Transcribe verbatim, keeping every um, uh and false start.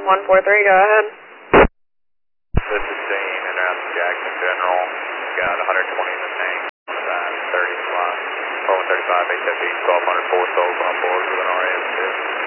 one four three, go ahead. This is Dane and out to Jackson General. Got one hundred twenty in the tank. About thirty slot. one thirty-five H F E, twelve oh four souls on board with an R A M six.